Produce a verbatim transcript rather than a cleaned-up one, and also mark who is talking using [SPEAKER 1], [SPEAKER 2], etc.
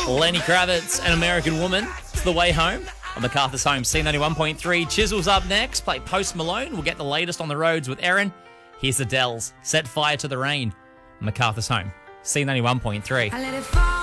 [SPEAKER 1] Lenny Kravitz, An American Woman. It's The Way Home on MacArthur's Home. C ninety-one point three. Chisel's up next. Play Post Malone. We'll get the latest on the roads with Erin. Here's the Dells. Set Fire to the Rain. MacArthur's Home. C ninety-one point three.
[SPEAKER 2] I let it fall.